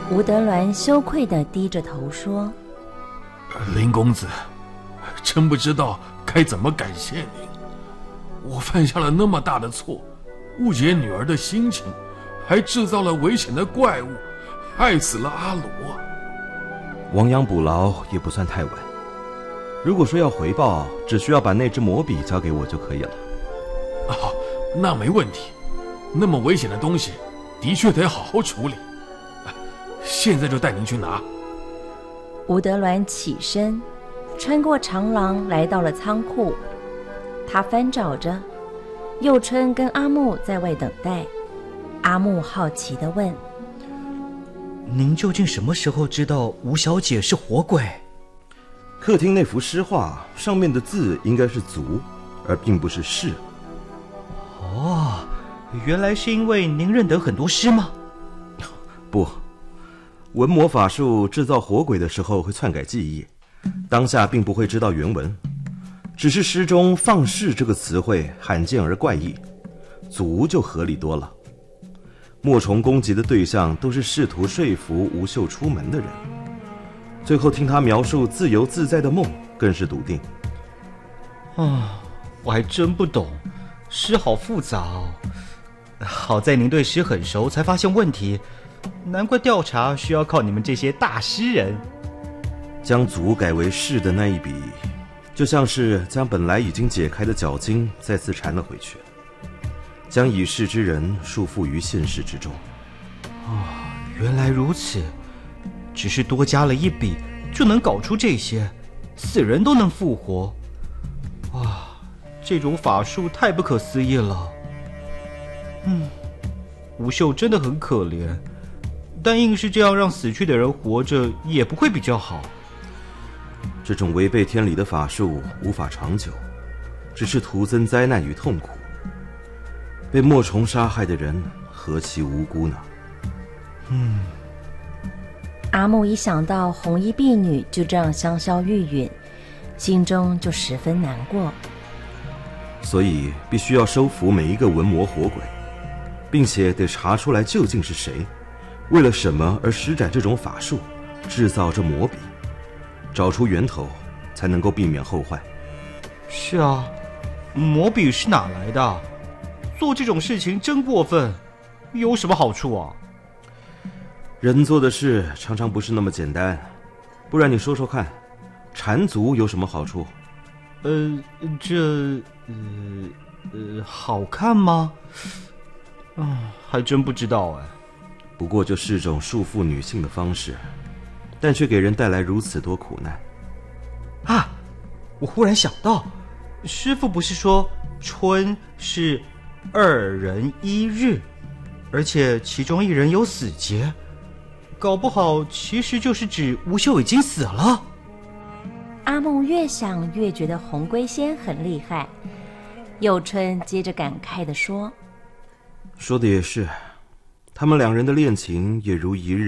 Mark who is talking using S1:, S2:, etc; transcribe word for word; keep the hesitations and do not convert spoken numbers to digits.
S1: 吴德銮羞愧地低着头说：
S2: 林公子，真不知道该怎么感谢您。我犯下了那么大的错，误解女儿的心情，还制造了危险的怪物，害死了阿罗。
S3: 亡羊补牢也不算太晚。如果说要回报，只需要把那支魔笔交给我就可以了。
S2: 啊，那没问题。那么危险的东西，的确得好好处理。现在就带您去拿。
S1: 吴德銮起身，穿过长廊，来到了仓库。他翻找着，佑春跟阿木在外等待。阿木好奇地问：
S4: 您究竟什么时候知道吴小姐是活鬼？
S3: 客厅那幅诗画上面的字应该是足，而并不是士。
S4: 哦，原来是因为您认得很多诗吗？
S3: 不，文魔法术制造活鬼的时候会篡改记忆，当下并不会知道原文，只是诗中放士这个词汇罕见而怪异，足就合理多了。莫虫攻击的对象都是试图说服吴秀出门的人，最后听他描述自由自在的梦，更是笃定。
S4: 啊，我还真不懂，诗好复杂哦。好在您对诗很熟，才发现问题。难怪调查需要靠你们这些大诗人。
S3: 将足改为士的那一笔，就像是将本来已经解开的脚筋再次缠了回去，将已逝之人束缚于现实之中。
S4: 哦，原来如此，只是多加了一笔就能搞出这些，死人都能复活。哇，这种法术太不可思议了。嗯，吴秀真的很可怜，但硬是这样让死去的人活着，也不会比较好。
S3: 这种违背天理的法术无法长久，只是徒增灾难与痛苦。被莫虫杀害的人何其无辜呢？
S4: 嗯，
S1: 阿木一想到红衣婢女就这样香消玉殒，心中就十分难过。
S3: 所以必须要收服每一个文魔活鬼，并且得查出来究竟是谁，为了什么而施展这种法术，制造这魔笔，找出源头，才能够避免后患。
S4: 是啊，魔笔是哪来的？做这种事情真过分，有什么好处啊？
S3: 人做的事常常不是那么简单，不然你说说看，缠足有什么好处？
S4: 呃，这呃呃，好看吗？啊，还真不知道哎。
S3: 不过就是种束缚女性的方式，但却给人带来如此多苦难。
S4: 啊，我忽然想到，师父不是说春是二人一日，而且其中一人有死劫，搞不好其实就是指吴秀已经死了。
S1: 阿木越想越觉得红龟仙很厉害。佑春接着感慨地说：
S3: 说的也是，他们两人的恋情也如一日